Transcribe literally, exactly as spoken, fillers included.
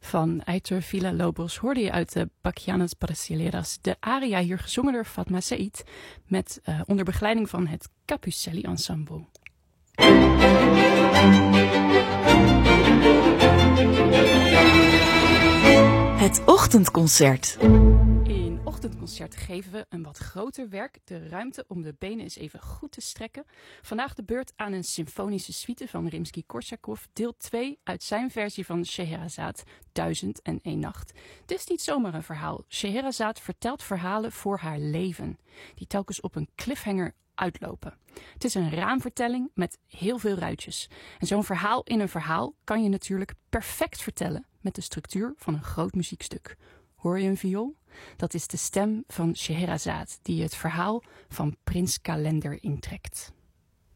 Van Aitor Villa-Lobos hoorde je uit de Bachianas Brasileiras. De aria hier gezongen door Fatma Said met uh, onder begeleiding van het Capucelli Ensemble. Het ochtendconcert. In ochtendconcert geven we een wat groter werk de ruimte om de benen eens even goed te strekken. Vandaag de beurt aan een symfonische suite van Rimsky-Korsakov, deel twee uit zijn versie van Scheherazade, duizend en één nacht. Het is niet zomaar een verhaal. Scheherazade vertelt verhalen voor haar leven, die telkens op een cliffhanger uitlopen. Het is een raamvertelling met heel veel ruitjes. En zo'n verhaal in een verhaal kan je natuurlijk perfect vertellen met de structuur van een groot muziekstuk. Hoor je een viool? Dat is de stem van Scheherazade die het verhaal van Prins Kalender intrekt.